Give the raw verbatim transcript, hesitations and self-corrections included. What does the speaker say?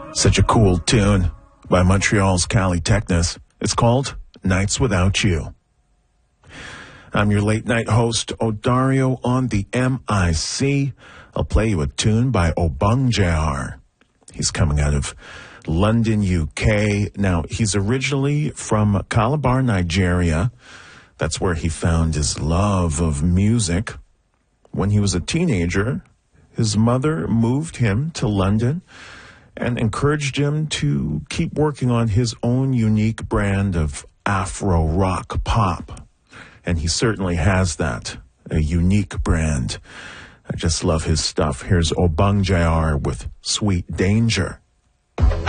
Such a cool tune by Montreal's Cali Technus. It's called Nights Without You. I'm your late night host, Odario, on the M I C. I'll play you a tune by Obang J R. He's coming out of London, U K. Now, he's originally from Calabar, Nigeria. That's where he found his love of music. When he was a teenager, his mother moved him to London and encouraged him to keep working on his own unique brand of Afro rock pop. And he certainly has that, a unique brand. I just love his stuff. Here's Obang J R with Sweet Danger.